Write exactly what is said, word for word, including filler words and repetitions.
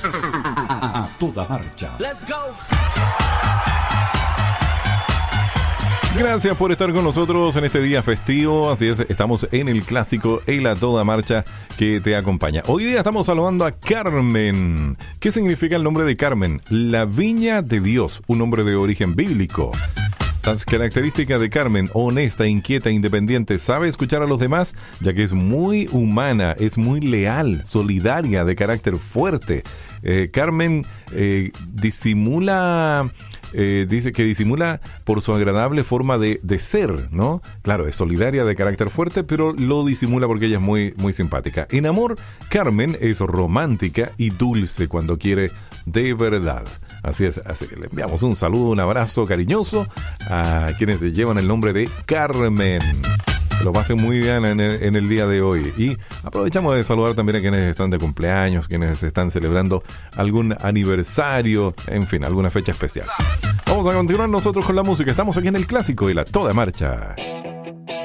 A, a toda marcha. Let's go. Gracias por estar con nosotros en este día festivo. Así es, estamos en el clásico El A Toda Marcha que te acompaña. Hoy día estamos saludando a Carmen. ¿Qué significa el nombre de Carmen? La viña de Dios, un nombre de origen bíblico. Las características de Carmen: honesta, inquieta, independiente, sabe escuchar a los demás, ya que es muy humana, es muy leal, solidaria, de carácter fuerte. Eh, Carmen eh, disimula... Eh, dice que disimula por su agradable forma de, de ser, ¿no? Claro, es solidaria, de carácter fuerte, pero lo disimula porque ella es muy, muy simpática. En amor, Carmen es romántica y dulce cuando quiere de verdad. Así es, así que le enviamos un saludo, un abrazo cariñoso a quienes llevan el nombre de Carmen. Lo pasen muy bien en el, en el día de hoy. Y aprovechamos de saludar también a quienes están de cumpleaños, quienes están celebrando algún aniversario, en fin, alguna fecha especial. Vamos a continuar nosotros con la música. Estamos aquí en el clásico y la toda marcha.